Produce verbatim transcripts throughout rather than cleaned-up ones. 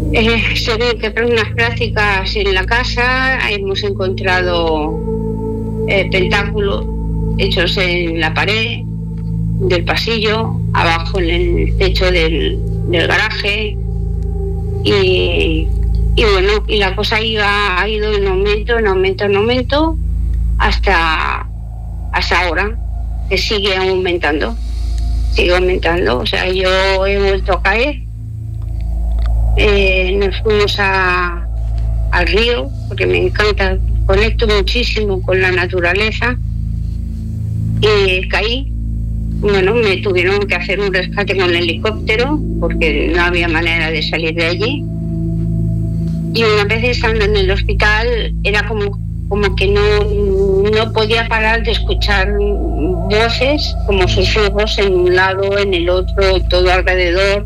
Eh, se ve que para unas prácticas en la casa hemos encontrado eh, pentáculos hechos en la pared del pasillo, abajo en el techo del, del garaje y, y bueno, y la cosa iba, ha ido en aumento, en aumento, en aumento hasta, hasta ahora, que sigue aumentando, sigue aumentando, o sea, yo he vuelto a caer. Eh, nos fuimos a, al río, porque me encanta, conecto muchísimo con la naturaleza, y caí. Bueno, me tuvieron que hacer un rescate con el helicóptero, porque no había manera de salir de allí. Y una vez estando en el hospital, era como, como que no, no podía parar de escuchar voces, como susurros en un lado, en el otro, todo alrededor.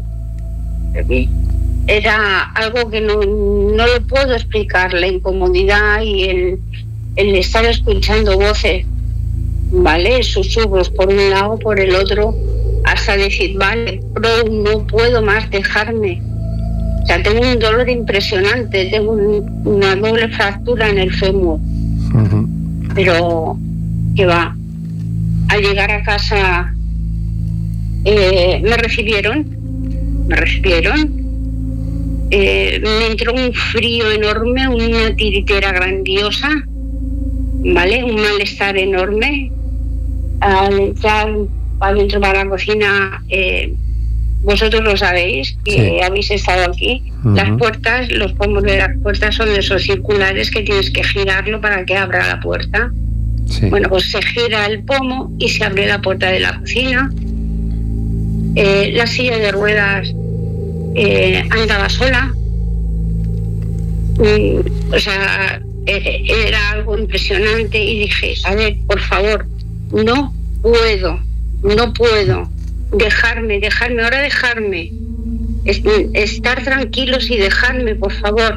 Era algo que no, no lo puedo explicar, la incomodidad y el, el estar escuchando voces, ¿vale? Susurros por un lado, por el otro, hasta decir, vale, pero no puedo más dejarme. O sea, tengo un dolor impresionante, tengo un, una doble fractura en el fémur. Uh-huh. Pero, ¿qué va? Al llegar a casa, eh, me recibieron, me recibieron. Eh, me entró un frío enorme, una tiritera grandiosa, ¿vale? Un malestar enorme. Al entrar adentro para la cocina, eh, vosotros lo sabéis, que sí. Habéis estado aquí. Uh-huh. Las puertas, los pomos de las puertas son esos circulares que tienes que girarlo para que abra la puerta. Sí. Bueno, pues se gira el pomo y se abre la puerta de la cocina. Eh, la silla de ruedas Eh, andaba sola, mm, o sea, eh, era algo impresionante y dije, a ver, por favor, no puedo, no puedo dejarme, dejarme, ahora dejarme, es, estar tranquilos y dejarme, por favor.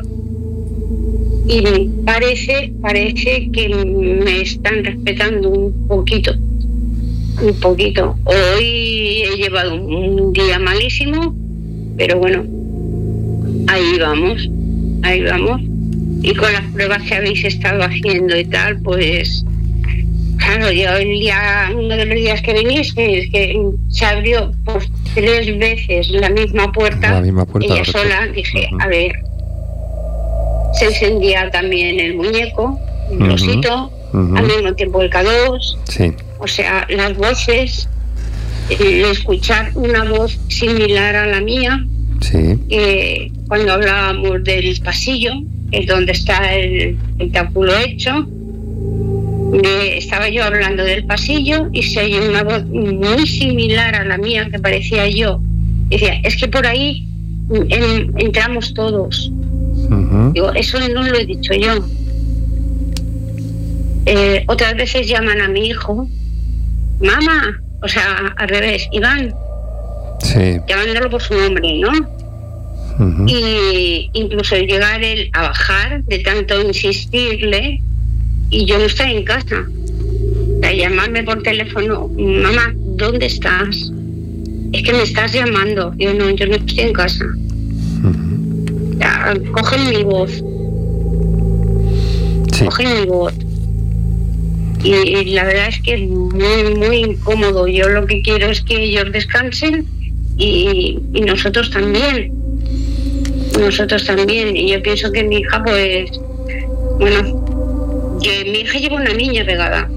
Y parece, parece que me están respetando un poquito, un poquito. Hoy he llevado un día malísimo, pero bueno, ahí vamos, ahí vamos. Y con las pruebas que habéis estado haciendo y tal, pues, claro, yo el día, uno de los días que viniste, que se abrió por tres veces la misma puerta, la misma puerta ella sola, dije, uh-huh. A ver, se encendía también el muñeco, el uh-huh. osito, uh-huh. al mismo tiempo el K dos, sí. O sea, las voces... Eh, escuchar una voz similar a la mía, sí. eh, cuando hablábamos del pasillo, es donde está el pentáculo hecho, eh, estaba yo hablando del pasillo y se oye una voz muy similar a la mía que parecía yo. Decía, es que por ahí en, entramos todos. Uh-huh. Digo, eso no lo he dicho yo. Eh, otras veces llaman a mi hijo, mamá. O sea, al revés, Iván, sí. Llamándolo por su nombre, ¿no? Uh-huh. Y incluso llegar él a bajar de tanto insistirle y yo no estoy en casa. O sea, llamarme por teléfono, mamá, ¿dónde estás? Es que me estás llamando. Yo no, yo no estoy en casa. Uh-huh. O sea, cogen mi voz. Sí. Cogen mi voz. Y, y la verdad es que es muy, muy incómodo. Yo lo que quiero es que ellos descansen y, y nosotros también. Nosotros también. Y yo pienso que mi hija, pues, bueno, que mi hija lleva una niña pegada.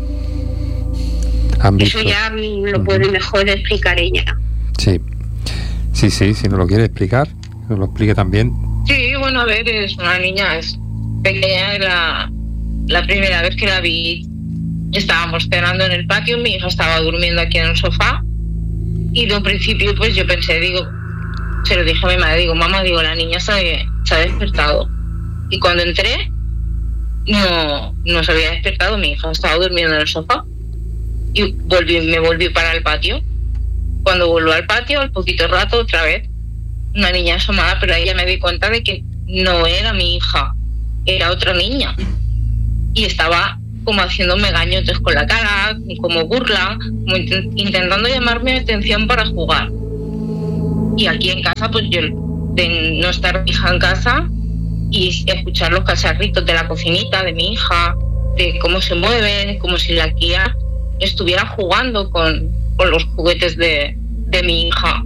Eso ya lo puede uh-huh. mejor explicar ella. Sí, sí, sí, si no lo quiere explicar, que lo explique también. Sí, bueno, a ver, es una niña, es pequeña, la, la primera vez que la vi. Estábamos cenando en el patio, mi hija estaba durmiendo aquí en el sofá y de un principio pues yo pensé, digo, se lo dije a mi madre, digo, mamá, digo, la niña se, se ha despertado. Y cuando entré, no, no se había despertado, mi hija estaba durmiendo en el sofá y volví, me volví para el patio. Cuando volví al patio, al poquito rato, otra vez, una niña asomada, pero ahí ya me di cuenta de que no era mi hija, era otra niña. Y estaba como haciéndome gañotes con la cara, como burla, como int- intentando llamarme atención para jugar. Y aquí en casa, pues yo de no estar mi hija en casa y escuchar los cacharritos de la cocinita de mi hija, de cómo se mueven, como si la Kia estuviera jugando con, con los juguetes de, de mi hija.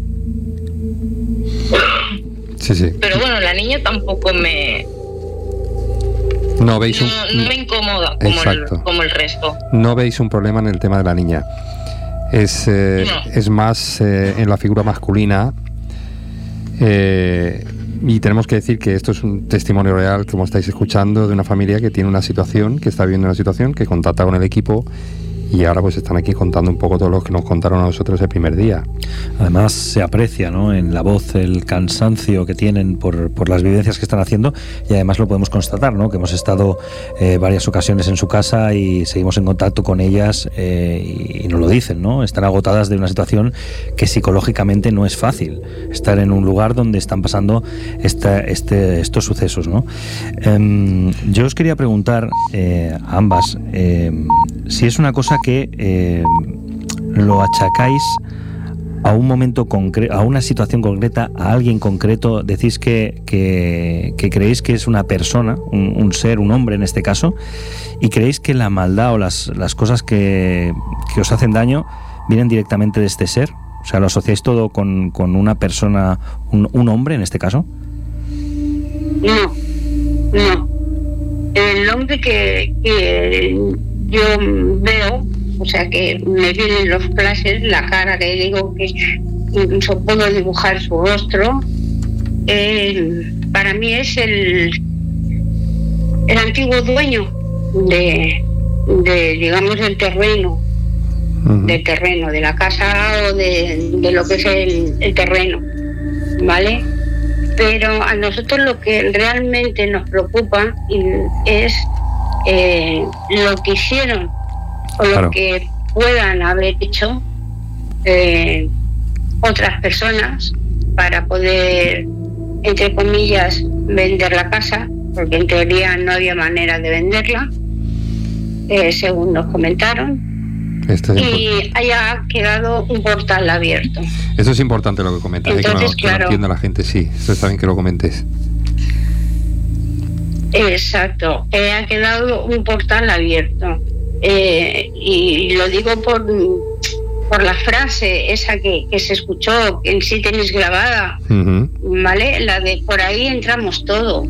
Sí, sí. Pero bueno, la niña tampoco me... No veis un... no, no me incomoda como el, como el resto. No veis un problema en el tema de la niña. Es, eh, no. es más eh, en la figura masculina. Eh, y tenemos que decir que esto es un testimonio real, como estáis escuchando, de una familia que tiene una situación, que está viviendo una situación, que contacta con el equipo. Y ahora pues están aquí contando un poco todo lo que nos contaron a nosotros el primer día. Además se aprecia, ¿no?, en la voz el cansancio que tienen por, por las vivencias que están haciendo, y además lo podemos constatar, ¿no?, que hemos estado eh, varias ocasiones en su casa y seguimos en contacto con ellas eh, y nos lo dicen, ¿no? Están agotadas de una situación que psicológicamente no es fácil, estar en un lugar donde están pasando esta, este, estos sucesos, ¿no? Eh, yo os quería preguntar eh, a ambas eh, si es una cosa que eh, lo achacáis a un momento concreto, a una situación concreta, a alguien concreto. Decís que, que, que creéis que es una persona, un, un ser, un hombre en este caso, y creéis que la maldad o las, las cosas que, que os hacen daño vienen directamente de este ser. O sea, ¿lo asociáis todo con, con una persona, un, un hombre en este caso? No, no. El hombre que, que yo veo, o sea, que me vienen los flashes, la cara, que digo que incluso puedo dibujar su rostro, eh, para mí es el, el antiguo dueño de, de digamos, del terreno, uh-huh. del terreno, de la casa o de, de lo que es el, el terreno, ¿vale? Pero a nosotros lo que realmente nos preocupa es eh, lo que hicieron o lo claro. que puedan haber hecho eh, otras personas para poder, entre comillas, vender la casa, porque en teoría no había manera de venderla, eh, según nos comentaron. Esto es y import- haya quedado un portal abierto. Eso es importante lo que comentas. Entonces, que no, claro, que no entienda la gente, sí, eso está bien que lo comentes. Exacto, eh, ha quedado un portal abierto. Eh, y lo digo por, por la frase esa que, que se escuchó, que en sí tenéis grabada, uh-huh. ¿vale? La de por ahí entramos todos.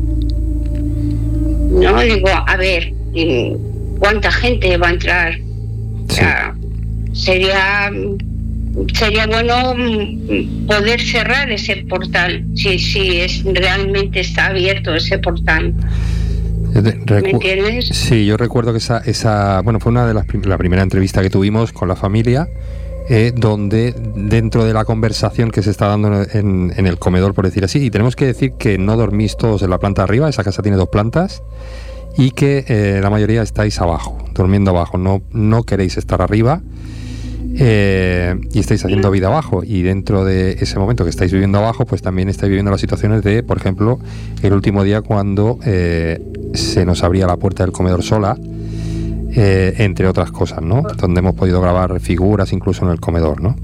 No, digo, a ver, ¿cuánta gente va a entrar? Sí. O sea, sería sería bueno poder cerrar ese portal, si, si es, realmente está abierto ese portal. Recu- ¿Me entiendes? Sí, yo recuerdo que esa, esa bueno, fue una de las prim- la primera entrevista que tuvimos con la familia, eh, donde dentro de la conversación que se está dando en, en el comedor, por decir así, y tenemos que decir que no dormís todos en la planta de arriba, esa casa tiene dos plantas, y que eh, la mayoría estáis abajo, durmiendo abajo, no, no queréis estar arriba, eh, y estáis haciendo vida abajo, y dentro de ese momento que estáis viviendo abajo, pues también estáis viviendo las situaciones de, por ejemplo, el último día cuando eh, se nos abría la puerta del comedor sola, eh, entre otras cosas, ¿no? Donde hemos podido grabar figuras incluso en el comedor, ¿no?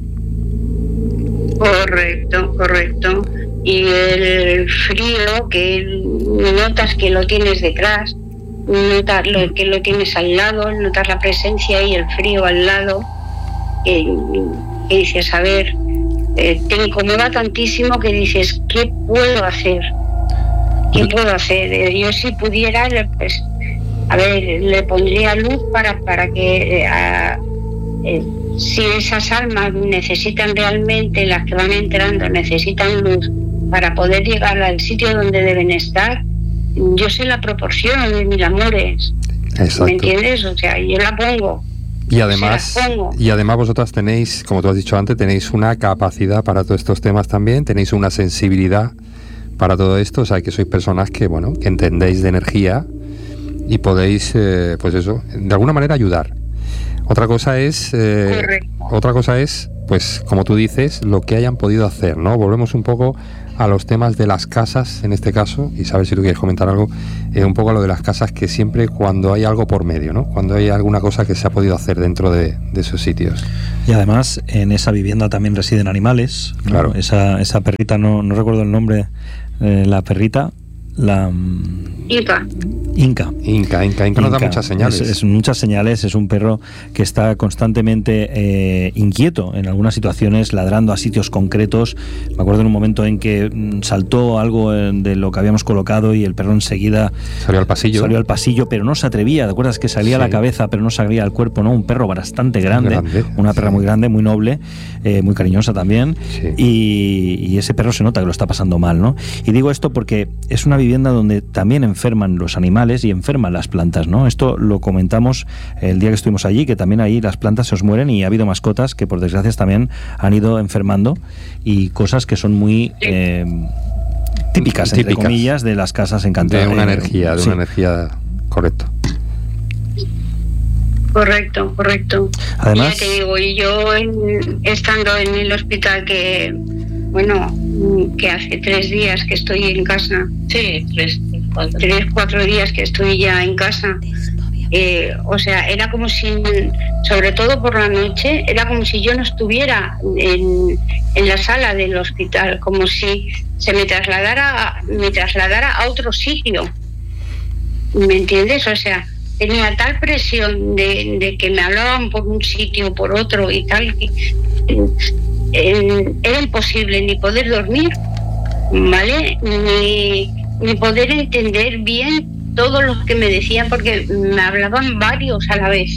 Correcto, correcto. Y el frío, que notas que lo tienes detrás, notas lo, que lo tienes al lado, notas la presencia y el frío al lado, que, que dices, a ver, eh, te incomoda tantísimo que dices, ¿qué puedo hacer? ¿Qué puedo hacer? Eh, yo si pudiera, pues, a ver, le pondría luz para, para que... Eh, a, eh, si esas almas necesitan realmente, las que van entrando, necesitan luz para poder llegar al sitio donde deben estar, yo se la proporciono de mil amores. Exacto. ¿Me entiendes? O sea, yo la pongo. Y además, y además vosotras tenéis, como tú has dicho antes, tenéis una capacidad para todos estos temas también, tenéis una sensibilidad para todo esto, o sea, que sois personas que, bueno, que entendéis de energía y podéis, eh, pues eso, de alguna manera ayudar. Otra cosa es, eh, otra cosa es, pues como tú dices, lo que hayan podido hacer, ¿no? Volvemos un poco a los temas de las casas, en este caso, y sabes si tú quieres comentar algo, eh, un poco a lo de las casas, que siempre cuando hay algo por medio, ¿no? Cuando hay alguna cosa que se ha podido hacer dentro de, de esos sitios. Y además en esa vivienda también residen animales, ¿no? Claro. Esa, esa perrita, no, no recuerdo el nombre, eh, la perrita, la... Inca. Inca. Inca, Inca, Inca nos da muchas señales. Es, es muchas señales, es un perro que está constantemente eh, inquieto en algunas situaciones, ladrando a sitios concretos. Me acuerdo en un momento en que mm, saltó algo de lo que habíamos colocado y el perro enseguida salió al pasillo. Salió al pasillo, pero no se atrevía. ¿Te acuerdas que salía Sí. la cabeza, pero no salía al cuerpo? ¿No? Un perro bastante grande, grande una perra sí. muy grande, muy noble, eh, muy cariñosa también. Sí. Y, y ese perro se nota que lo está pasando mal, ¿no? Y digo esto porque es una vivienda donde también enferman los animales y enferman las plantas, ¿no? Esto lo comentamos el día que estuvimos allí, que también ahí las plantas se os mueren y ha habido mascotas que por desgracia también han ido enfermando, y cosas que son muy eh, típicas, entre Típicas. comillas, de las casas encantadas. De una energía, de Sí. una energía, correcto. Correcto, correcto. Además- Ya te digo, y yo en- estando en el hospital, que, bueno, que hace tres días que estoy en casa, Sí, tres, cuatro. tres, cuatro días que estoy ya en casa, eh, o sea, era como si, sobre todo por la noche, era como si yo no estuviera en, en la sala del hospital, como si se me trasladara, me trasladara a otro sitio. ¿Me entiendes? O sea, tenía tal presión de, de que me hablaban por un sitio, por otro y tal, que eh, era imposible ni poder dormir, ¿vale? Ni, ni poder entender bien todo lo que me decían, porque me hablaban varios a la vez.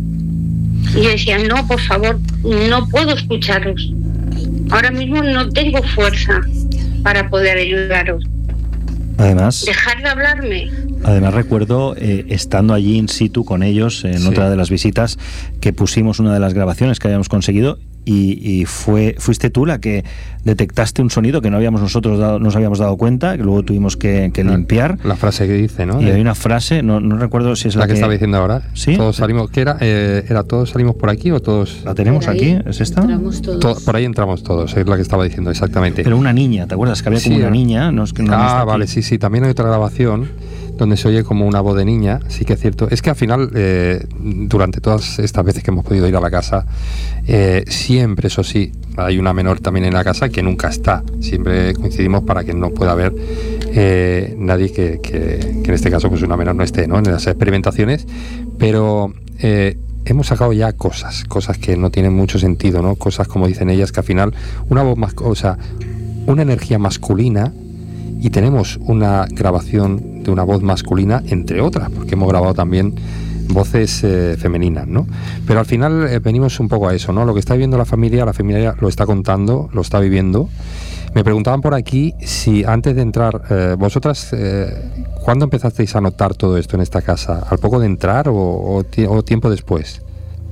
Y decían, no, por favor, no puedo escucharos. Ahora mismo no tengo fuerza para poder ayudaros. Además, Dejar de hablarme. Además recuerdo, eh, estando allí in situ con ellos, en Sí. otra de las visitas, que pusimos una de las grabaciones que habíamos conseguido, y, y fue fuiste tú la que detectaste un sonido que no habíamos nosotros dado, nos habíamos dado cuenta, que luego tuvimos que, que limpiar. La frase que dice, ¿no? Y De- hay una frase, no, no recuerdo si es la la, que, estaba diciendo ahora. ¿Sí? Todos salimos. ¿Qué era? Eh, ¿Era todos salimos por aquí o todos? ¿La tenemos Por ahí aquí? ¿Es esta? entramos todos. To- por ahí entramos todos, es la que estaba diciendo exactamente. Pero una niña, ¿te acuerdas? Que había como Sí, una niña. No, es que no está ah, aquí. vale, sí, sí. También hay otra grabación donde se oye como una voz de niña, sí que es cierto. Es que al final, eh, durante todas estas veces que hemos podido ir a la casa, eh, siempre, eso sí, hay una menor también en la casa que nunca está. Siempre coincidimos para que no pueda haber eh, nadie que, que, que en este caso pues una menor no esté, ¿no? En las experimentaciones, pero eh, hemos sacado ya cosas, cosas que no tienen mucho sentido, ¿no? Cosas como dicen ellas, que al final una voz más, o sea, una energía masculina, y tenemos una grabación de una voz masculina, entre otras, porque hemos grabado también voces eh, femeninas, ¿no? Pero al final eh, venimos un poco a eso, ¿no? Lo que está viviendo la familia, la familia lo está contando, lo está viviendo. Me preguntaban por aquí si antes de entrar, eh, vosotras, eh, ¿cuándo empezasteis a notar todo esto en esta casa? ¿Al poco de entrar o, o, ti- o tiempo después?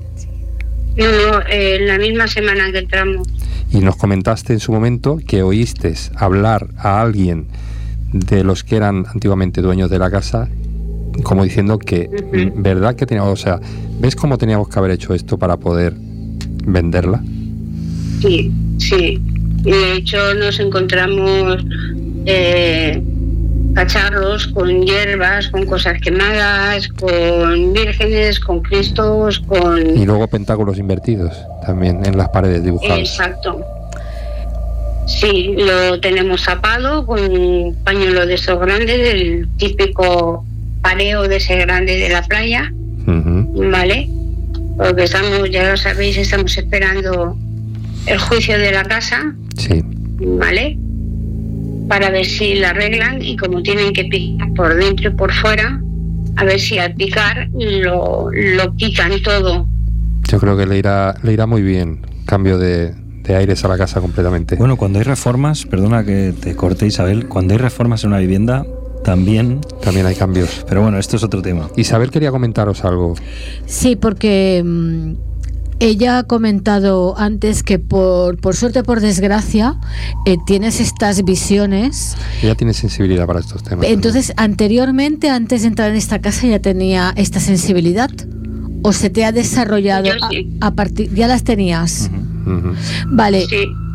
No, no, eh, la misma semana que entramos. Y nos comentaste en su momento que oíste hablar a alguien de los que eran antiguamente dueños de la casa, como diciendo que, Ujú. ¿verdad que teníamos, o sea, ¿ves cómo teníamos que haber hecho esto para poder venderla? Sí, sí. Y de hecho nos encontramos eh, cacharros con hierbas, con cosas quemadas, con vírgenes, con cristos, con... Y luego pentáculos invertidos también en las paredes dibujados. Exacto. Sí, lo tenemos tapado con un pañuelo de esos grandes, el típico pareo de ese grande de la playa, Ujú. ¿vale? Porque estamos, ya lo sabéis, estamos esperando el juicio de la casa, Sí, ¿vale? Para ver si la arreglan, y como tienen que picar por dentro y por fuera, a ver si al picar lo, lo quitan todo. yo creo que le irá, le irá muy bien, cambio de, de aires a la casa completamente. Bueno, cuando hay reformas, perdona que te corte, Isabel, cuando hay reformas en una vivienda, también... También hay cambios. Pero bueno, esto es otro tema. Isabel quería comentaros algo. Sí, porque mm, ella ha comentado antes que por, por suerte o por desgracia eh, tienes estas visiones. Ella tiene sensibilidad para estos temas. Entonces, anteriormente, antes de entrar en esta casa, ya tenía esta sensibilidad. ¿O se te ha desarrollado Yo a, sí. a partir? Ya las tenías. Ujú. Ujú. Vale. Sí.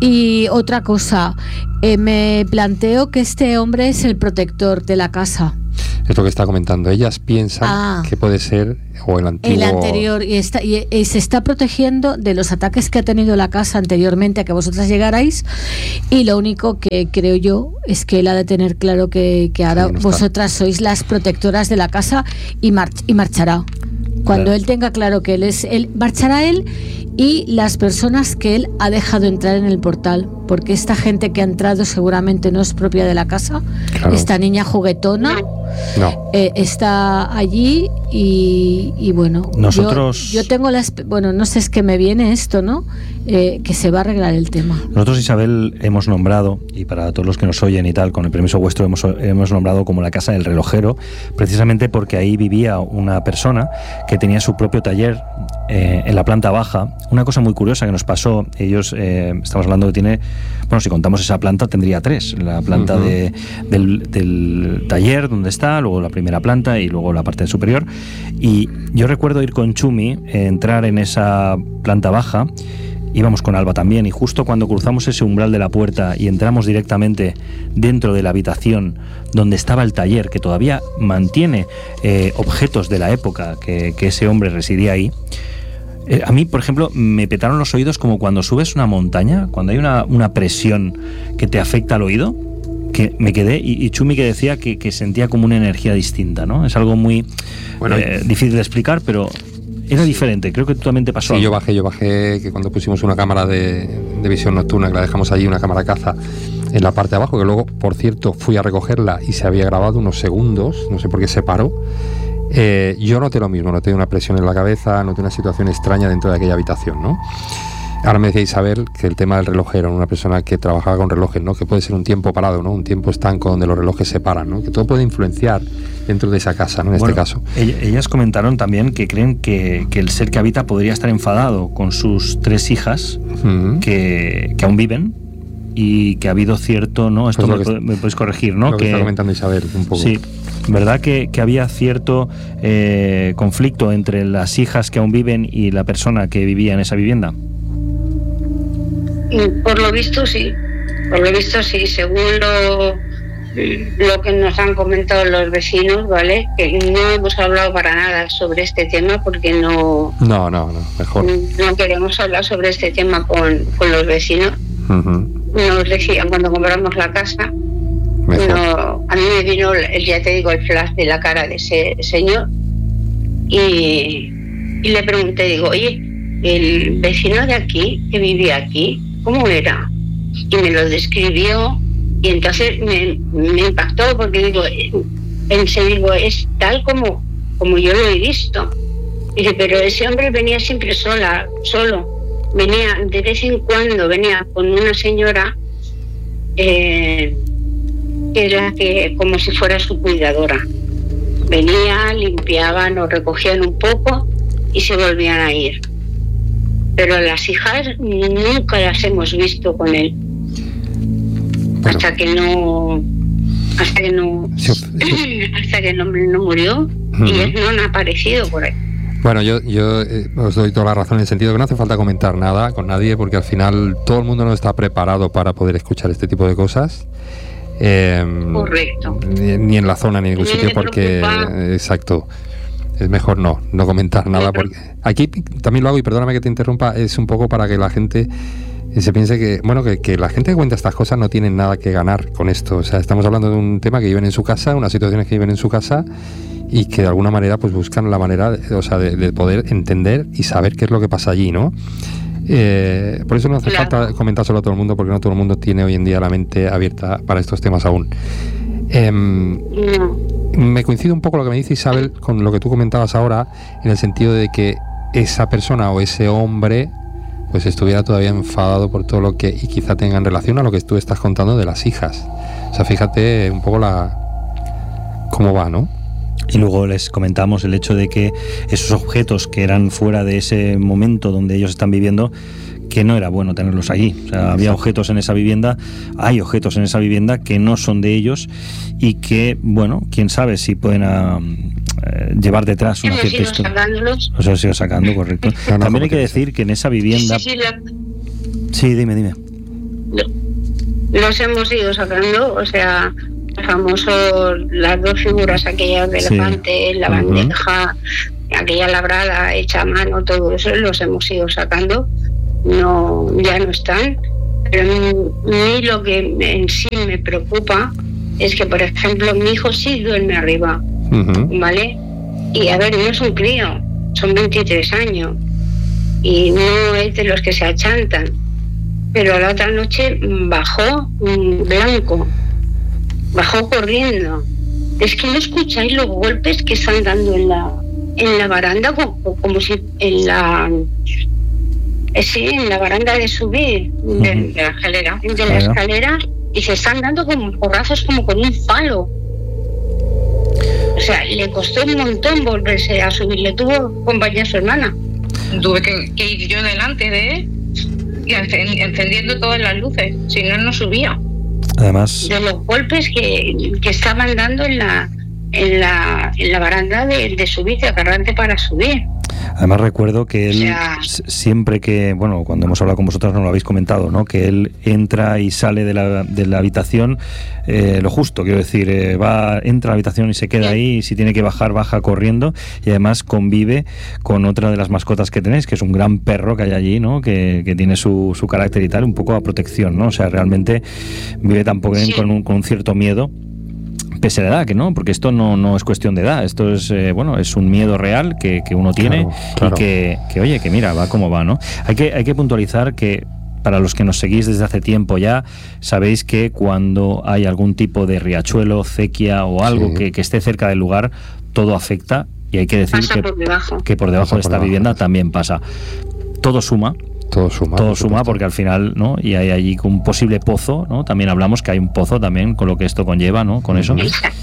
Y otra cosa, eh, me planteo que este hombre es el protector de la casa. Es lo que está comentando. Ellas piensan Ah. que puede ser o el antiguo... El anterior, y, está, y, y se está protegiendo de los ataques que ha tenido la casa anteriormente a que vosotras llegarais, y lo único que creo yo es que él ha de tener claro que, que ahora Sí, no está. vosotras sois las protectoras de la casa y, march, y marchará. Cuando Claro. él tenga claro que él es él, marchará él y las personas que él ha dejado entrar en el portal, porque esta gente que ha entrado seguramente no es propia de la casa. Claro. Esta niña juguetona No. eh, está allí y, y bueno, Nosotros- yo, yo tengo la esp- bueno, no sé, es que me viene esto, ¿no? Eh, que se va a arreglar el tema. Nosotros, Isabel, hemos nombrado, y para todos los que nos oyen y tal, con el permiso vuestro, hemos, hemos nombrado como la casa del relojero, precisamente porque ahí vivía una persona que tenía su propio taller eh, en la planta baja. Una cosa muy curiosa que nos pasó, ellos, eh, estamos hablando que tiene, bueno, si contamos esa planta, tendría tres. La planta Ujú. de, del, del taller donde está, luego la primera planta y luego la parte superior. Y yo recuerdo ir con Chumi, eh, entrar en esa planta baja. Íbamos con Alba también, y justo cuando cruzamos ese umbral de la puerta y entramos directamente dentro de la habitación donde estaba el taller, que todavía mantiene eh, objetos de la época que, que ese hombre residía ahí, eh, a mí, por ejemplo, me petaron los oídos como cuando subes una montaña, cuando hay una, una presión que te afecta al oído, que me quedé, y, y Chumi que decía que, que sentía como una energía distinta, ¿no? Es algo muy Bueno, eh, difícil de explicar, pero era diferente. Creo que tú también te pasó Sí, yo algo. bajé, yo bajé que cuando pusimos una cámara de, de visión nocturna, que la dejamos allí, una cámara caza, en la parte de abajo, que luego, por cierto, fui a recogerla y se había grabado unos segundos, no sé por qué se paró. Eh, yo noté lo mismo, noté una presión en la cabeza, noté una situación extraña dentro de aquella habitación, ¿no? Ahora me decía Isabel que el tema del relojero, una persona que trabajaba con relojes, ¿no? Que puede ser un tiempo parado, ¿no? Un tiempo estanco donde los relojes se paran, ¿no? Que todo puede influenciar dentro de esa casa, ¿no? En Bueno, este caso. ell- Ellas comentaron también que creen que, que el ser que habita podría estar enfadado con sus tres hijas Ujú. que, que aún viven, y que ha habido cierto, ¿no? Esto Pues lo me, que puede- me puedes corregir, ¿no? Lo que, está comentando Isabel un poco. Sí, ¿verdad que, que había cierto eh, conflicto entre las hijas que aún viven y la persona que vivía en esa vivienda? Por lo visto sí, por lo visto sí, según lo, lo que nos han comentado los vecinos, ¿vale? Que no hemos hablado para nada sobre este tema porque no, No, no, no, mejor. no queremos hablar sobre este tema con, con los vecinos. Ujú. Nos decían cuando compramos la casa, Mejor. no, a mí me vino, el, ya te digo, el flash de la cara de ese señor y, y le pregunté, digo, oye, el vecino de aquí, que vivía aquí, ¿cómo era? Y me lo describió y entonces me, me impactó porque digo, pensé, digo, es tal como, como yo lo he visto. Y dice, pero ese hombre venía siempre sola, solo. Venía de vez en cuando, venía con una señora eh, que era que, como si fuera su cuidadora. Venía, limpiaban o recogían un poco y se volvían a ir. Pero las hijas nunca las hemos visto con él. Bueno. Hasta que no... Hasta que no... Sí, sí. hasta que no, no murió. Ujú. Y ellos no han aparecido por ahí. Bueno, yo, yo eh, os doy toda la razón en el sentido que no hace falta comentar nada con nadie porque al final todo el mundo no está preparado para poder escuchar este tipo de cosas. Eh, Correcto. Ni, ni en la zona ni en ningún No sitio me porque... preocupa. eh, exacto. Es mejor no, no comentar nada Me porque... Aquí también lo hago y perdóname que te interrumpa, es un poco para que la gente se piense que, bueno, que, que la gente que cuenta estas cosas no tiene nada que ganar con esto. O sea, estamos hablando de un tema que viven en su casa, unas situaciones que viven en su casa y que de alguna manera pues buscan la manera, de, o sea, de, de poder entender y saber qué es lo que pasa allí, ¿no? Eh, por eso no hace Claro. falta comentárselo a todo el mundo porque no todo el mundo tiene hoy en día la mente abierta para estos temas aún. Em, No. me coincide un poco lo que me dice Isabel con lo que tú comentabas ahora, en el sentido de que esa persona o ese hombre pues estuviera todavía enfadado por todo lo que, y quizá tenga en relación a lo que tú estás contando de las hijas. O sea, fíjate un poco la cómo va, ¿no? Y luego les comentamos el hecho de que esos objetos que eran fuera de ese momento donde ellos están viviendo, que no era bueno tenerlos allí. O sea, había objetos en esa vivienda, hay objetos en esa vivienda que no son de ellos y que, bueno, quién sabe si pueden ah, eh, llevar detrás una Hemos cierta ido historia. sacándolos. O sea, se ido sacando, correcto. No, no, También hay como que que sí. decir que en esa vivienda... Sí, sí, la- Sí, dime, dime. los hemos ido sacando, o sea, los famosos, las dos figuras aquellas de Sí. elefante, la Ujú. bandeja, aquella labrada hecha a mano, todo eso los hemos ido sacando, no, ya no están. Pero a mí lo que en sí me preocupa es que, por ejemplo, mi hijo sí duerme arriba, Ujú. ¿vale? Y a ver, no es un crío, son veintitrés años y no es de los que se achantan. Pero la otra noche bajó mm, blanco, bajó corriendo. Es que no escucháis los golpes que están dando en la en la baranda, como, como si en la eh, sí, en la baranda de subir de, De la escalera. de la Claro. escalera, y se están dando como porrazos como con un palo. O sea, le costó un montón volverse a subir, le tuvo que acompañar a su hermana. Tuve que, que ir yo delante de él y encen- encendiendo todas las luces, si no, no subía. Además, De los golpes que, que estaban dando en la en la, en la baranda de, de subir, de agarrante para subir. Además recuerdo que él O sea- s- siempre que, bueno, cuando hemos hablado con vosotros no lo habéis comentado, ¿no? Que él entra y sale de la, de la habitación eh, lo justo, quiero decir, eh, va, entra a la habitación y se queda ahí, y si tiene que bajar, baja corriendo, y además convive con otra de las mascotas que tenéis, que es un gran perro que hay allí, ¿no? Que, que tiene su, su carácter y tal, un poco a protección, ¿no? O sea, realmente vive tampoco Sí. con, un, con un cierto miedo, pese a la edad, que no, porque esto no, no es cuestión de edad, esto es, eh, bueno, es un miedo real que, que uno tiene. Claro, claro. Y que, que, oye, que mira, va como va, ¿no? Hay que, hay que puntualizar que para los que nos seguís desde hace tiempo ya, sabéis que cuando hay algún tipo de riachuelo, acequia o algo Sí. que, que esté cerca del lugar, todo afecta, y hay que decir Pasa que, por debajo. que por debajo Pasa de por esta debajo. vivienda también pasa. Todo suma, Todo suma. todo por suma supuesto. porque al final, ¿no? Y hay allí un posible pozo, ¿no? También hablamos que hay un pozo también con lo que esto conlleva, ¿no? Con eso. Exacto.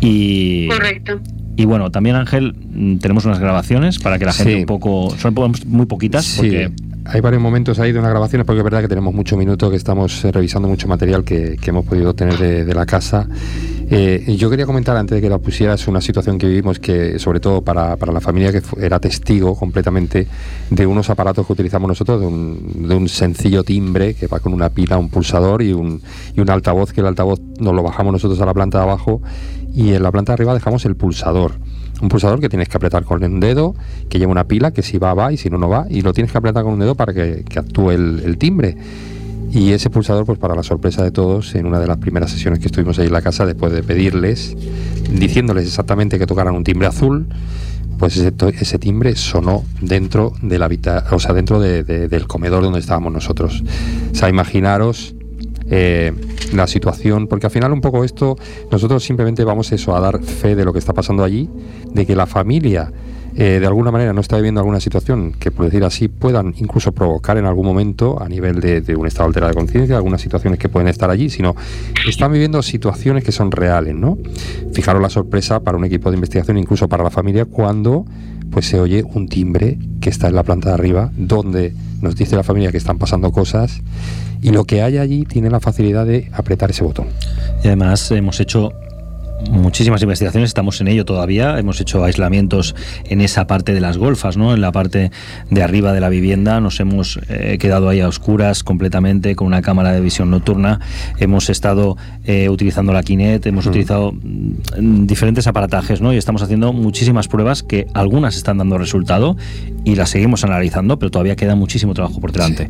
Y, Correcto. y bueno, también Ángel, mm, tenemos unas grabaciones para que la gente Sí. un poco, son po- muy poquitas, Sí, porque hay varios momentos ahí de unas grabaciones, porque es verdad que tenemos mucho minuto, que estamos eh, revisando mucho material que, que hemos podido tener de, de la casa. Eh, y yo quería comentar antes de que la pusieras una situación que vivimos, que sobre todo para, para la familia que fu- era testigo completamente de unos aparatos que utilizamos nosotros, de un, de un sencillo timbre que va con una pila, un pulsador y un, y un altavoz, que el altavoz nos lo bajamos nosotros a la planta de abajo, y en la planta de arriba dejamos el pulsador. Un pulsador que tienes que apretar con un dedo, que lleva una pila, que si va, va, y si no, no va, y lo tienes que apretar con un dedo para que, que actúe el, el timbre. Y ese pulsador, pues para la sorpresa de todos, en una de las primeras sesiones que estuvimos ahí en la casa, después de pedirles, diciéndoles exactamente que tocaran un timbre azul, pues ese, to- ese timbre sonó dentro del habita- o sea, dentro de- de- del comedor donde estábamos nosotros. O sea, imaginaros eh, la situación, porque al final un poco esto, nosotros simplemente vamos eso, a dar fe de lo que está pasando allí, de que la familia eh, de alguna manera no está viviendo alguna situación que, por decir así, puedan incluso provocar en algún momento a nivel de, de un estado alterado de conciencia, algunas situaciones que pueden estar allí, sino están viviendo situaciones que son reales, ¿no? Fijaros la sorpresa para un equipo de investigación, incluso para la familia, cuando pues se oye un timbre que está en la planta de arriba, donde nos dice la familia que están pasando cosas, y lo que hay allí tiene la facilidad de apretar ese botón. y además hemos hecho muchísimas investigaciones, estamos en ello todavía, hemos hecho aislamientos en esa parte de las golfas, ¿no? En la parte de arriba de la vivienda, nos hemos eh, quedado ahí a oscuras completamente con una cámara de visión nocturna, hemos estado eh, utilizando la Kinect, hemos Mm. utilizado mm, diferentes aparatajes, ¿no? Y estamos haciendo muchísimas pruebas que algunas están dando resultado y las seguimos analizando, pero todavía queda muchísimo trabajo por delante.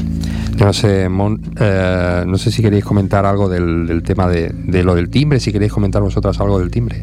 No sé, Mon, eh, no sé si queréis comentar algo del, del tema de, de lo del timbre, si queréis comentar vosotras algo del timbre.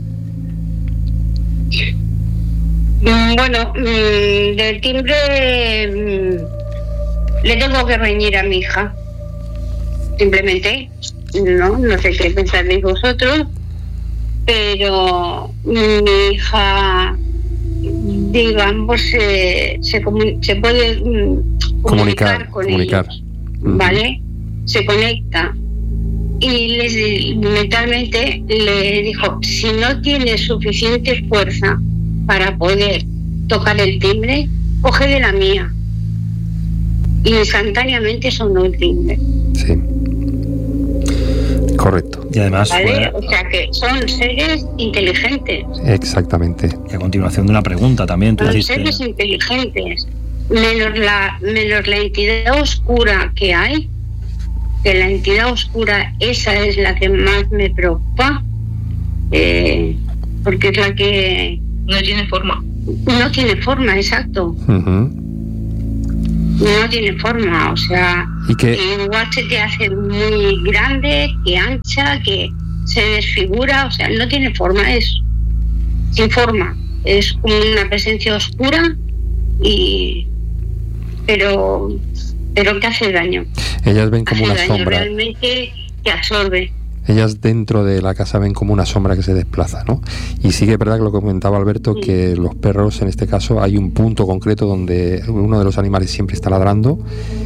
Mm, Bueno, mm, del timbre mm, le tengo que reñir a mi hija. Simplemente, no, no sé qué pensaréis vosotros, pero mi hija, digamos, se, se, comu- se puede mm, Comunicar, comunicar con comunicar. ellos, Ujú. ¿vale? Se conecta. Y les, mentalmente le dijo, si no tienes suficiente fuerza para poder tocar el timbre, coge de la mía. Y instantáneamente sonó el timbre, Sí. Correcto. Y además ¿vale? fue O sea que son seres inteligentes, Exactamente. y a continuación de una pregunta también, tú son dijiste, seres inteligentes. Menos la, menos la entidad oscura que hay, que la entidad oscura, esa es la que más me preocupa, eh, porque es la que... No tiene forma. No tiene forma, exacto. Uh-huh. No tiene forma, o sea, ¿Y que igual se te hace muy grande, que ancha, que se desfigura, o sea, no tiene forma, es sin forma, es como una presencia oscura y pero pero que hace daño. Ellas ven como hace una daño, sombra. Realmente te absorbe. Ellas dentro de la casa ven como una sombra que se desplaza, ¿no? Y sí que es verdad que lo que comentaba Alberto, Sí. que los perros, en este caso, hay un punto concreto donde uno de los animales siempre está ladrando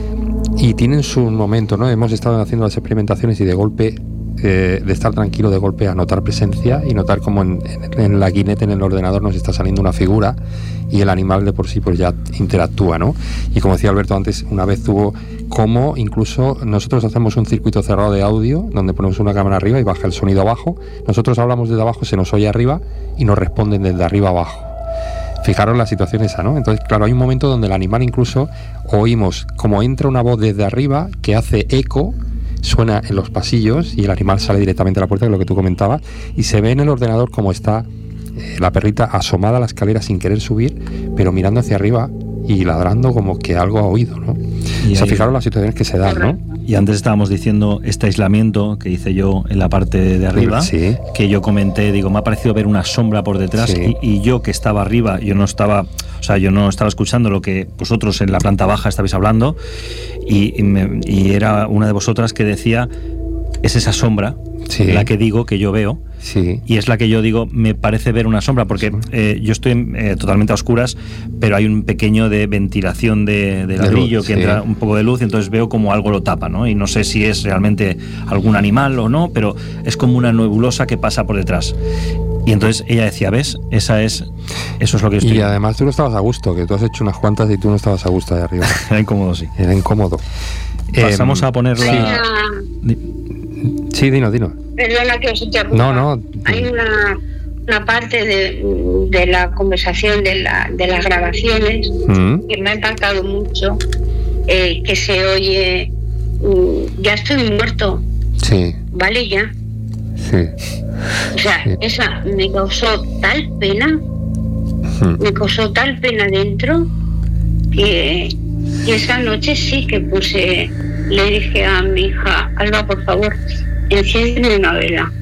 y tienen su momento, ¿no? Hemos estado haciendo las experimentaciones y de golpe, eh, de estar tranquilo, de golpe a notar presencia y notar como en, en, en la guineta, en el ordenador, nos está saliendo una figura y el animal de por sí pues ya interactúa, ¿no? Y como decía Alberto antes, una vez tuvo como incluso nosotros hacemos un circuito cerrado de audio donde ponemos una cámara arriba y baja el sonido abajo. Nosotros hablamos desde abajo, se nos oye arriba y nos responden desde arriba abajo. Fijaros la situación esa, ¿no? Entonces, claro, hay un momento donde el animal incluso oímos como entra una voz desde arriba que hace eco, suena en los pasillos y el animal sale directamente a la puerta, que es lo que tú comentabas, y se ve en el ordenador como está eh, la perrita asomada a la escalera sin querer subir, pero mirando hacia arriba y ladrando como que algo ha oído, ¿no? Y o sea, ahí- fijaros las situaciones que se dan, ¿no? Y antes estábamos diciendo este aislamiento que hice yo en la parte de arriba, Sí. que yo comenté, digo, me ha parecido ver una sombra por detrás Sí. y, y yo que estaba arriba, yo no estaba, o sea, yo no estaba escuchando lo que vosotros en la planta baja estabais hablando y, y, me- y era una de vosotras que decía, es esa sombra Sí. la que digo que yo veo. Sí. Y es la que yo digo, me parece ver una sombra, porque eh, yo estoy eh, totalmente a oscuras, pero hay un pequeño de ventilación de, de ladrillo luz, que sí. entra un poco de luz, y entonces veo como algo lo tapa, ¿no? Y no sé si es realmente algún animal o no, pero es como una nebulosa que pasa por detrás. Y entonces ella decía, ¿ves? Esa es, eso es lo que estoy... Y además tú no estabas a gusto, que tú has hecho unas cuantas y tú no estabas a gusto de arriba. Era incómodo, sí. Era incómodo. Pasamos Em, a poner Hay la... una- Sí, dinos, dinos. Perdona que os interrumpa. No, no. Hay una, una parte de, de la conversación, de, la, de las grabaciones, Mm, que me ha impactado mucho, eh, que se oye, mm, ya estoy muerto, sí, ¿vale? Ya. sí. O sea, Sí. esa me causó tal pena, Mm. me causó tal pena dentro, que, que esa noche sí que puse, le dije a mi hija, Alba, por favor, enciende una vela.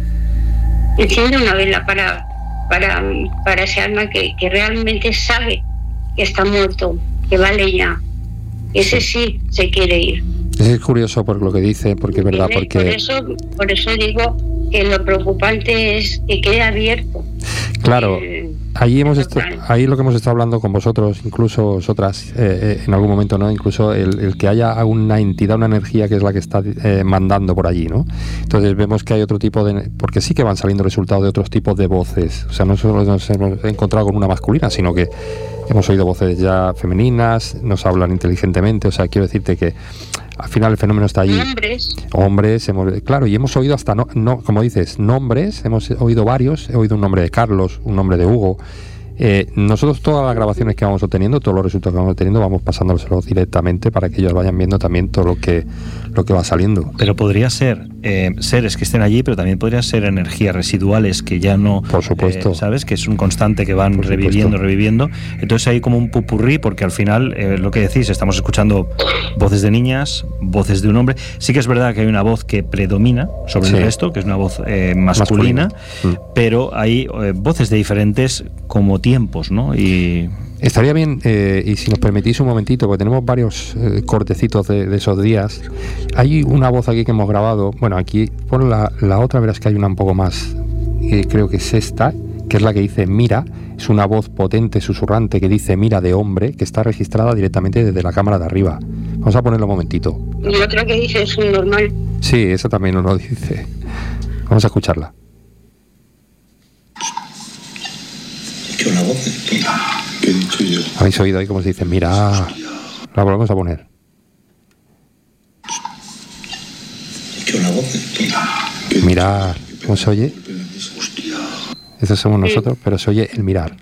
Enciende una vela para, para, para ese alma que, que realmente sabe que está muerto, que vale ya. Ese sí se quiere ir. Es curioso por lo que dice, porque es verdad, ¿Entiendes? Por porque eso, por eso digo que lo preocupante es que quede abierto. claro, Eh, ahí hemos eso, estado, claro. ahí lo que hemos estado hablando con vosotros, incluso vosotras, eh, eh, en algún momento, ¿no? Incluso el, el que haya una entidad, una energía que es la que está eh, mandando por allí, ¿no? Entonces vemos que hay otro tipo de, porque sí que van saliendo resultados de otros tipos de voces. O sea, no solo nos hemos encontrado con una masculina, sino que hemos oído voces ya femeninas, nos hablan inteligentemente. O sea, quiero decirte que al final el fenómeno está allí. Hombres, Hombres, hemos, claro, y hemos oído hasta, no, no, como dices, nombres, hemos oído varios, he oído un nombre de Carlos, un nombre de Hugo. Eh, nosotros todas las grabaciones que vamos obteniendo, todos los resultados que vamos obteniendo, vamos pasándoselos directamente para que ellos vayan viendo también todo lo que lo que va saliendo. Pero podría ser eh, seres que estén allí, pero también podría ser energías residuales que ya no... Por supuesto. eh, ¿Sabes? Que es un constante que van Por reviviendo, supuesto. reviviendo. Entonces hay como un pupurrí, porque al final, eh, lo que decís, estamos escuchando voces de niñas, voces de un hombre. Sí que es verdad que hay una voz que predomina sobre Sí. el resto, que es una voz eh, masculina, Masculina. pero hay eh, voces de diferentes como tiempos, ¿no? Y... Estaría bien, eh, y si nos permitís un momentito, porque tenemos varios eh, cortecitos de, de esos días. Hay una voz aquí que hemos grabado. Bueno, aquí pon la, la otra, verás que hay una un poco más, eh, creo que es esta, que es la que dice mira. Es una voz potente, susurrante, que dice mira de hombre, que está registrada directamente desde la cámara de arriba. Vamos a ponerlo un momentito. y otro que dice es un normal. Sí, esa también nos lo dice. Vamos a escucharla. ¿Qué una voz? ¿Qué he dicho yo? ¿Habéis oído ahí cómo se dice mira? La volvemos a poner. ¿Qué una voz? ¿Qué he dicho? Mirar. ¿Cómo se oye? Hostia. Eso somos nosotros, pero se oye el mirar.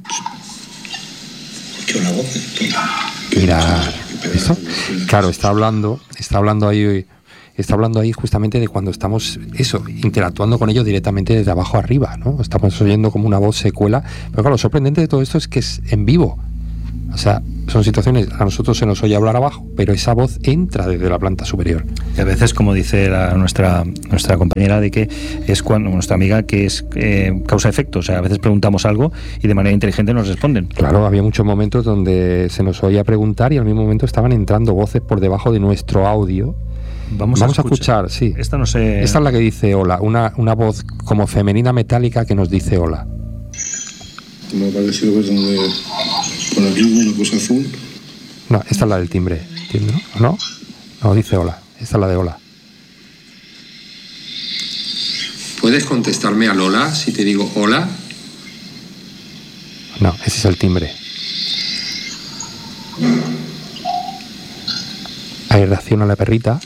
¿Qué una voz? Mirar. ¿Esto? Claro, está hablando, está hablando ahí está hablando ahí justamente de cuando estamos, eso, interactuando con ellos directamente desde abajo arriba, ¿no? Estamos oyendo como una voz se cuela, pero claro, lo sorprendente de todo esto es que es en vivo. O sea, son situaciones, a nosotros se nos oye hablar abajo, pero esa voz entra desde la planta superior. Y a veces, como dice la, nuestra nuestra compañera, de que es cuando nuestra amiga que es eh, causa-efecto. O sea, a veces preguntamos algo y de manera inteligente nos responden. Claro, había muchos momentos donde se nos oía preguntar y al mismo momento estaban entrando voces por debajo de nuestro audio. Vamos, Vamos a, a escuchar, escuchar, sí. Esta no sé. Esta es la que dice hola, una, una voz como femenina metálica que nos dice hola. Me ha parecido ver donde por aquí una cosa azul. No, esta es la del timbre, ¿entiendes? ¿No? ¿No? No, dice hola. Esta es la de hola. ¿Puedes contestarme al hola si te digo hola? No, ese es el timbre. Ahí reacciona la perrita.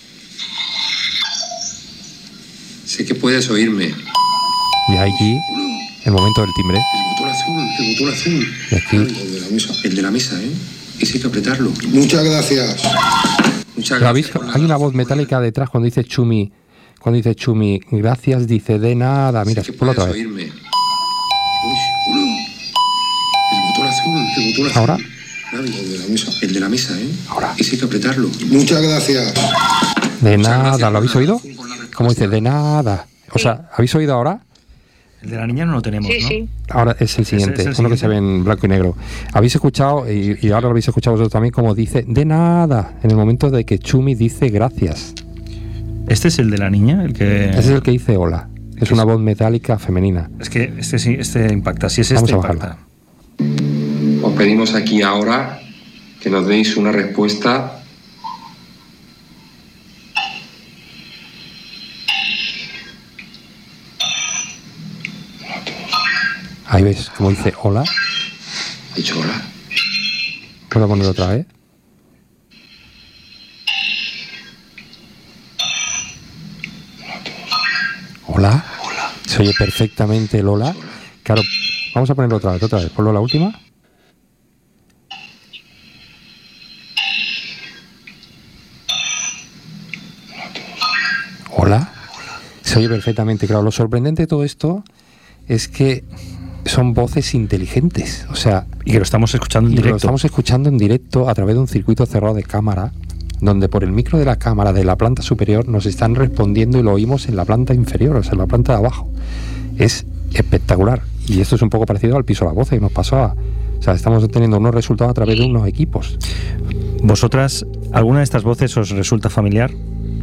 Sé que puedes oírme. Y allí, el momento del timbre. El botón azul, el botón azul. Y aquí. El de la mesa, el de la mesa, ¿eh? Ese hay que apretarlo. Muchas gracias. Muchas ¿La habéis- gracias. Hay una voz metálica detrás cuando dice Chumi. Cuando dice Chumi, gracias, dice de nada. Mira, Sé que ponlo puedes otra vez. oírme. Uy, uno. El botón azul, el botón azul. Ahora. Navi, el de la mesa, el de la mesa, ¿eh? Ahora. Ese hay que apretarlo. Muchas gracias. De Muchas nada, gracias, ¿lo habéis Ana, oído? por la respuesta. ¿Cómo dice? De nada. O sea, ¿habéis oído ahora? El de la niña no lo tenemos, Sí, ¿no? sí. Ahora es el siguiente, es el uno que siguiente. se ve en blanco y negro. Habéis escuchado, y, y ahora lo habéis escuchado vosotros también, como dice de nada, en el momento de que Chumi dice gracias. Este es el de la niña, el que. Ese es el que dice hola. Es una voz metálica femenina. Es que este sí, este impacta. Si es Vamos este, a bajarla. impacta. Os pedimos aquí ahora que nos deis una respuesta. Ahí ves, como dice hola. Ha dicho hola. Voy a ponerlo otra vez. Hola. Hola. Se oye perfectamente el hola. Claro, vamos a ponerlo otra vez, otra vez. Ponlo la última. Hola. Se oye perfectamente, claro. Lo sorprendente de todo esto es que son voces inteligentes. O sea, Y que lo estamos escuchando en y lo directo. estamos escuchando en directo a través de un circuito cerrado de cámara, donde por el micro de la cámara de la planta superior nos están respondiendo y lo oímos en la planta inferior, o sea, en la planta de abajo. Es espectacular. Y esto es un poco parecido al piso de la voz que nos pasó a... O sea, estamos obteniendo unos resultados a través de unos equipos. ¿Vosotras, alguna de estas voces os resulta familiar?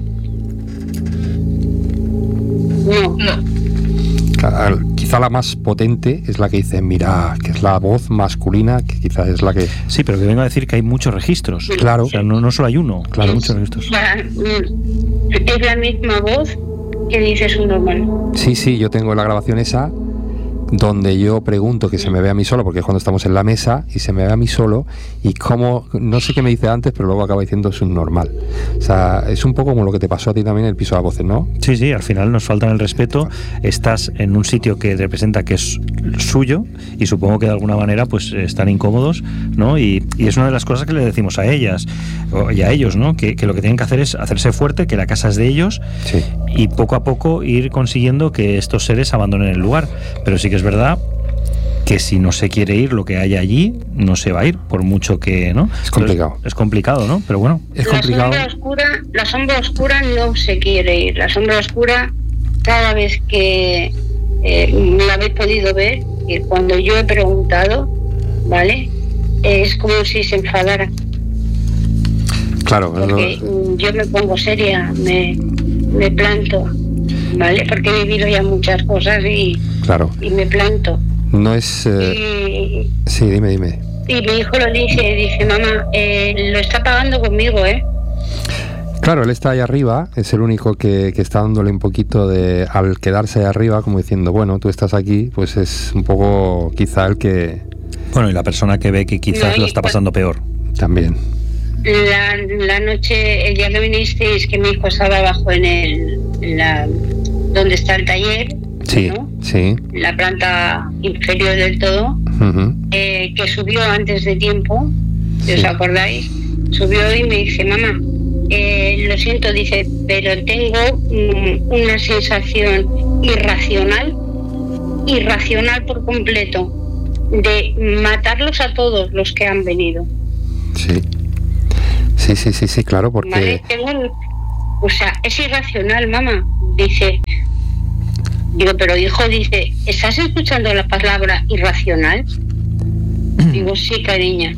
No, No. Ca- Quizá la más potente es la que dice, mira, que es la voz masculina, que quizás es la que... Sí, pero que vengo a decir que hay muchos registros. Claro. O sea, no, no solo hay uno, Claro. hay muchos registros. para- mm, es la misma voz que dice su normal. Sí, sí, yo tengo la grabación esa donde yo pregunto que se me vea a mí solo, porque es cuando estamos en la mesa y se me ve a mí solo, y como, no sé qué me dice antes, pero luego acaba diciendo es un normal. O sea, es un poco como lo que te pasó a ti también en el piso de las voces, ¿no? Sí, sí, al final nos faltan el respeto. Estás en un sitio que representa que es suyo y supongo que de alguna manera pues están incómodos, ¿no? Y, y es una de las cosas que le decimos a ellas o- y a ellos, ¿no? Que, que lo que tienen que hacer es hacerse fuerte, que la casa es de ellos Sí. y poco a poco ir consiguiendo que estos seres abandonen el lugar. Pero sí que es verdad que si no se quiere ir lo que hay allí, no se va a ir, por mucho que, ¿no? Es complicado. Entonces, es complicado, ¿no? Pero bueno. Es La complicado. sombra oscura, la sombra oscura no se quiere ir. La sombra oscura, cada vez que eh, la habéis podido ver, y cuando yo he preguntado, ¿vale? Es como si se enfadara. Claro, Porque lo- mm, yo me pongo seria, me, me planto, ¿vale? Porque he vivido ya muchas cosas y, claro. y me planto. No es... eh, Y, Sí, dime, dime. y mi hijo lo dice, dice, mamá, eh, lo está pagando conmigo, ¿eh? Claro, él está ahí arriba, es el único que, que está dándole un poquito de... Al quedarse ahí arriba, como diciendo, bueno, tú estás aquí, pues es un poco quizá el que... Bueno, y la persona que ve que quizás No, lo y está pues- pasando peor. También. La, la noche, el día que vinisteis, que mi hijo estaba abajo en el, en la, donde está el taller, Sí, ¿no? sí. En la planta inferior del todo, Ujú. eh, que subió antes de tiempo, si Sí. os acordáis, subió y me dice, mamá, eh, lo siento, dice, pero tengo mm, una sensación irracional, irracional por completo, de matarlos a todos los que han venido. Sí, sí, sí, sí, sí, claro, porque... ¿Vale? Tengo, o sea, es irracional, mamá. Dice, digo, pero hijo, dice, ¿estás escuchando la palabra irracional? Digo, sí, cariña.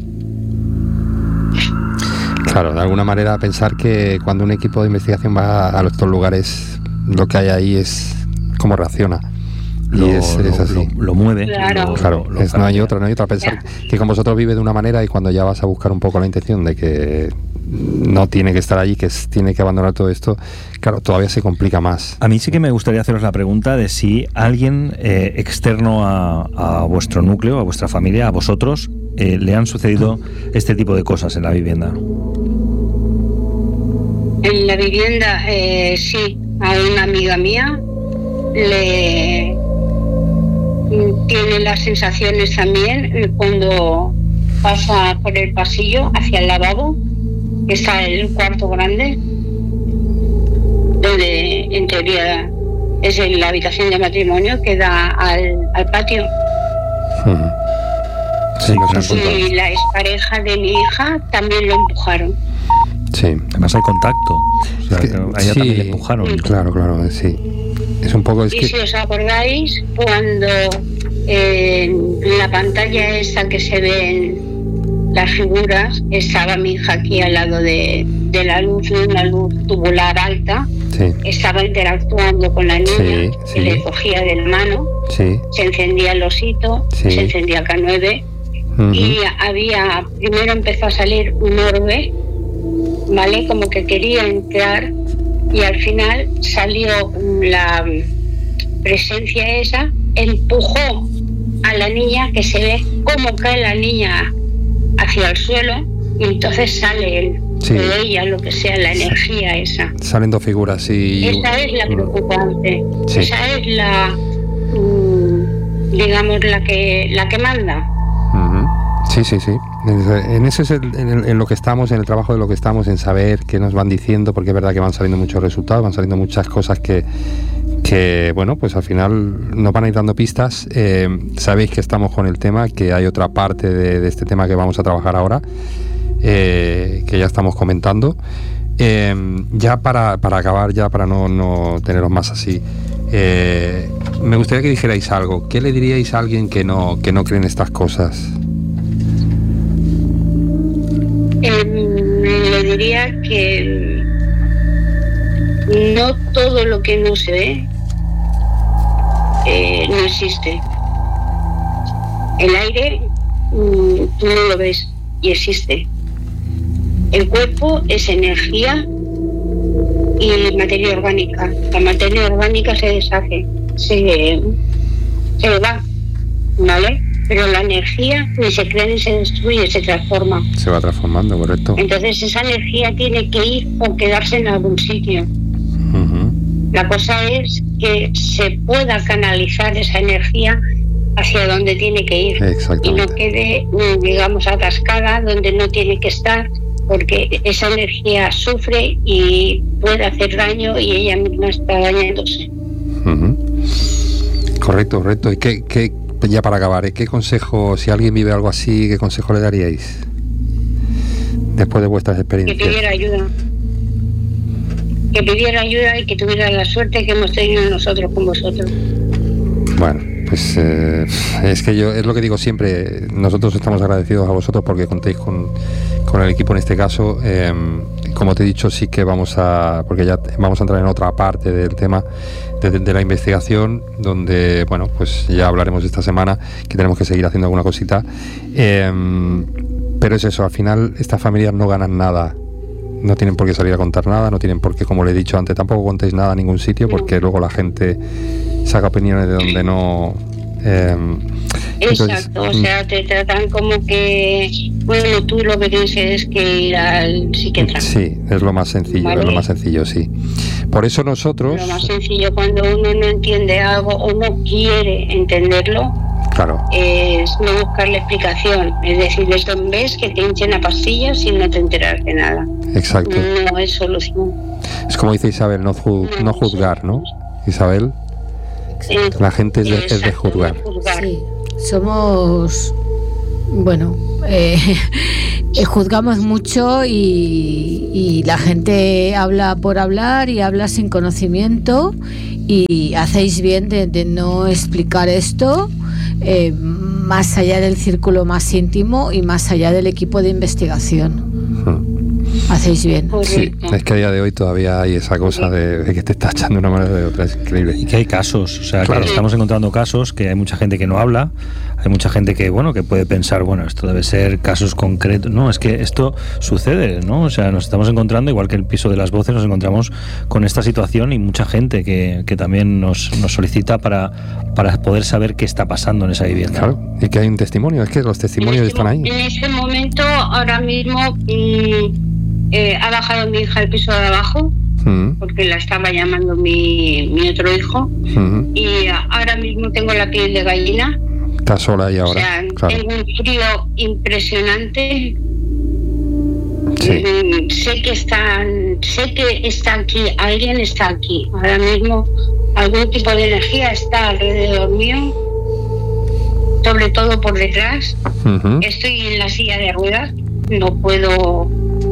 Claro, de alguna manera pensar que cuando un equipo de investigación va a estos lugares, lo que hay ahí es cómo reacciona. Lo, y es, lo, es así. Lo, lo mueve. Claro, lo, claro lo, es, no hay otra, no hay otra. Pensar yeah. que con vosotros vive de una manera y cuando ya vas a buscar un poco la intención de que no tiene que estar allí, que es, tiene que abandonar todo esto, claro, todavía se complica más. A mí sí que me gustaría haceros la pregunta de si alguien eh, externo a, a vuestro núcleo, a vuestra familia, a vosotros, eh, le han sucedido este tipo de cosas en la vivienda. En la vivienda, eh, sí, a una amiga mía le tiene las sensaciones también cuando pasa por el pasillo hacia el lavabo, que está el cuarto grande, donde en teoría es en la habitación de matrimonio que da al, al patio. Uh-huh. Sí, y la expareja de mi hija también lo empujaron. Sí, además hay contacto. O sea, es que, a ella sí, también le empujaron. Sí. Claro, claro, sí. Es un poco... Es y que... si os acordáis, cuando eh, en la pantalla esa que se ven las figuras, estaba mi hija aquí al lado de, de la luz, una luz tubular alta, sí. Estaba interactuando con la niña, sí, sí. que le cogía de la mano, sí. Se encendía el osito, sí. Se encendía el K nueve, uh-huh. Y había, primero empezó a salir un orbe, ¿vale? Como que quería entrar, y al final salió la presencia esa, empujó a la niña, que se ve cómo cae la niña hacia el suelo, y entonces sale él, sí. De ella, lo que sea, la energía esa. Salen dos figuras y... Esa es la preocupante, sí. Esa es la, digamos, la que, la que manda. Uh-huh. Sí, sí, sí. En eso es el, en, en lo que estamos, en el trabajo de lo que estamos, en saber qué nos van diciendo, porque es verdad que van saliendo muchos resultados, van saliendo muchas cosas que, que bueno, pues al final nos van a ir dando pistas. Eh, sabéis que estamos con el tema, que hay otra parte de, de este tema que vamos a trabajar ahora, eh, que ya estamos comentando. Eh, ya para, para acabar, ya para no, no teneros más así, eh, me gustaría que dijerais algo. ¿Qué le diríais a alguien que no, que no cree en estas cosas? Eh, le diría que no todo lo que no se ve eh, no existe. El aire mm, tú no lo ves y existe. El cuerpo es energía y materia orgánica. La materia orgánica se deshace, se, se va, ¿vale? Pero la energía ni se crea ni se destruye, se transforma. Se va transformando, correcto. Entonces esa energía tiene que ir o quedarse en algún sitio. Uh-huh. La cosa es que se pueda canalizar esa energía hacia donde tiene que ir. Y no quede, digamos, atascada donde no tiene que estar, porque esa energía sufre y puede hacer daño y ella misma está dañándose. Uh-huh. Correcto, correcto. ¿Y qué, qué ya para acabar, ¿eh? ¿Qué consejo, si alguien vive algo así, qué consejo le daríais? Después de vuestras experiencias. Que pidiera ayuda. Que pidiera ayuda y que tuviera la suerte que hemos tenido nosotros con vosotros. Bueno, pues eh, es que yo, es lo que digo siempre, nosotros estamos agradecidos a vosotros porque contéis con, con el equipo en este caso. Eh, como te he dicho, sí que vamos a, porque ya vamos a entrar en otra parte del tema de, de la investigación, donde, bueno, pues ya hablaremos esta semana, que tenemos que seguir haciendo alguna cosita. Eh, pero es eso, al final estas familias no ganan nada, no tienen por qué salir a contar nada, no tienen por qué, como le he dicho antes, tampoco contéis nada a ningún sitio, porque luego la gente saca opiniones de donde no... Eh, Exacto, entonces, o sea, te tratan como que, bueno, tú lo que tienes es que ir al psiquiatra. Sí, es lo más sencillo, ¿vale? Es lo más sencillo, sí. Por eso nosotros... Lo más sencillo, cuando uno no entiende algo o no quiere entenderlo, Claro. Es no buscarle explicación, es decir, esto ves que te hinchen a pastillas y no te enteras de nada. Exacto. No es solución. Es como dice Isabel, no, ju- No, no juzgar, ¿no? Isabel, Exacto. la gente es de, es de Exacto, juzgar. no juzgar. Sí, somos, bueno, eh, eh, juzgamos mucho y, y la gente habla por hablar y habla sin conocimiento, y hacéis bien de, de no explicar esto eh, más allá del círculo más íntimo y más allá del equipo de investigación. Hmm. Hacéis bien. Sí, Correcto. es que a día de hoy todavía hay esa cosa de, de que te está echando de una manera o de otra, es increíble. Y que hay casos, o sea, Claro. que estamos encontrando casos, que hay mucha gente que no habla, hay mucha gente que, bueno, que puede pensar, bueno, esto debe ser casos concretos. No, es que esto sucede, ¿no? O sea, nos estamos encontrando, igual que el piso de las voces, nos encontramos con esta situación, y mucha gente que, que también nos, nos solicita para, para poder saber qué está pasando en esa vivienda. Claro, y que hay un testimonio, es que los testimonios en este, están ahí. En este momento, ahora mismo, mm, eh, ha bajado mi hija al piso de abajo, Mm, porque la estaba llamando mi, mi otro hijo, mm. y ahora mismo tengo la piel de gallina. Está sola ahí O ahora, sea, claro. tengo un frío impresionante. Sí. Mm, Sé que están, sé que está aquí, alguien está aquí. Ahora mismo algún tipo de energía está alrededor mío, sobre todo por detrás. Ujú. Estoy en la silla de ruedas, no puedo,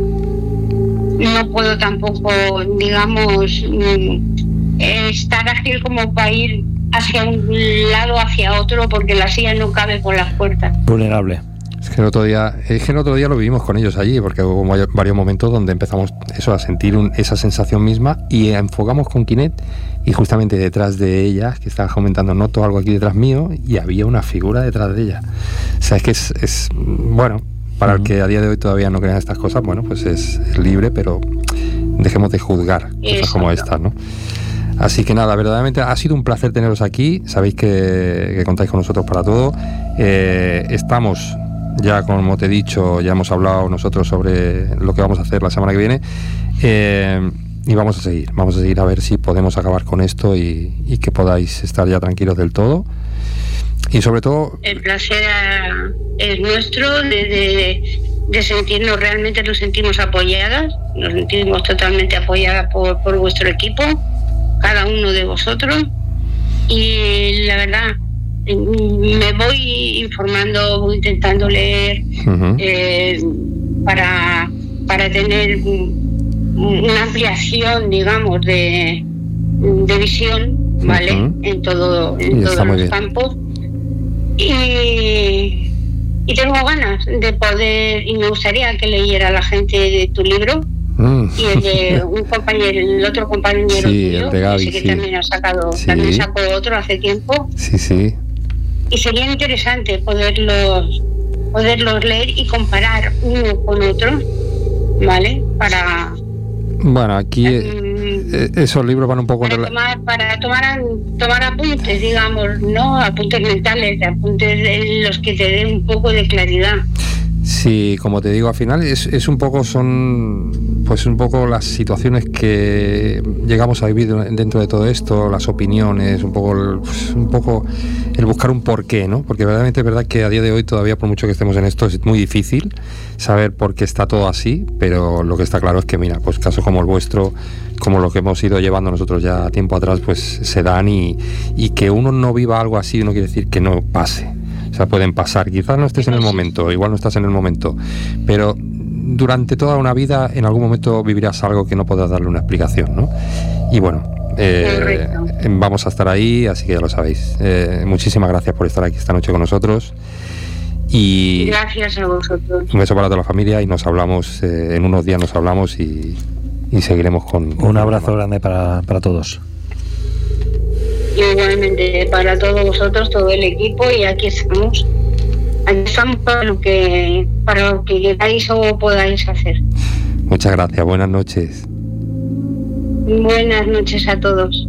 no puedo tampoco, digamos, mm, estar ágil como para ir hacia un lado, hacia otro, porque la silla no cabe por las puertas. Vulnerable. Es que el otro día, es que el otro día lo vivimos con ellos allí, porque hubo may- varios momentos donde empezamos eso, a sentir un- esa sensación misma, y enfocamos con Kinet, y justamente detrás de ella, que estaba comentando, noto algo aquí detrás mío, y había una figura detrás de ella. O sea, es que es, es bueno, para el que a día de hoy todavía no crean estas cosas, bueno, pues es, es libre, pero dejemos de juzgar cosas como Exacto. estas, ¿no? Así que nada, verdaderamente ha sido un placer teneros aquí. Sabéis que, que contáis con nosotros para todo. Eh, estamos ya, como te he dicho, ya hemos hablado nosotros sobre lo que vamos a hacer la semana que viene. Eh, y vamos a seguir, vamos a seguir a ver si podemos acabar con esto y, y que podáis estar ya tranquilos del todo. Y sobre todo, El placer ah, es nuestro de, de, de sentirnos, realmente nos sentimos apoyadas, nos sentimos totalmente apoyadas por, por vuestro equipo, cada uno de vosotros, y la verdad, me voy informando, voy intentando leer uh-huh, eh, para, para tener una ampliación, digamos, de, de visión, ¿vale? Ujú. En todo, en Y está todos muy los bien. campos. Y, y tengo ganas de poder, y me gustaría que leyera la gente de tu libro mm, y el de un compañero, el otro compañero Sí, tuyo, el de Gaby, ese que sí. también ha sacado, Sí. también sacó otro hace tiempo, sí, sí, y sería interesante poderlos poderlos leer y comparar uno con otro, ¿vale? Para bueno, aquí eh, mm, eh, esos libros van un poco en para rela- tomar, para tomar, an- tomar apuntes, digamos, ¿no? Apuntes mentales, apuntes en los que te den un poco de claridad. Sí, como te digo, al final es, es un poco, son pues un poco las situaciones que llegamos a vivir dentro de todo esto, las opiniones, un poco el, pues, un poco el buscar un porqué, ¿no? Porque verdaderamente es verdad que a día de hoy todavía, por mucho que estemos en esto, es muy difícil saber por qué está todo así, pero lo que está claro es que, mira, pues casos como el vuestro, como lo que hemos ido llevando nosotros ya tiempo atrás, pues se dan, y, y que uno no viva algo así no quiere decir que no pase. O sea, pueden pasar, quizás no estés en el momento, igual no estás en el momento, pero durante toda una vida en algún momento vivirás algo que no podrás darle una explicación, ¿no? Y bueno, eh, vamos a estar ahí, así que ya lo sabéis. Eh, muchísimas gracias por estar aquí esta noche con nosotros, y Gracias a vosotros. un beso para toda la familia, y nos hablamos, eh, en unos días nos hablamos y, y seguiremos con... Un abrazo grande para, para todos. Igualmente para todos vosotros, todo el equipo, y aquí estamos. Aquí estamos para lo que para lo que queráis o podáis hacer. Muchas gracias, buenas noches. Buenas noches a todos.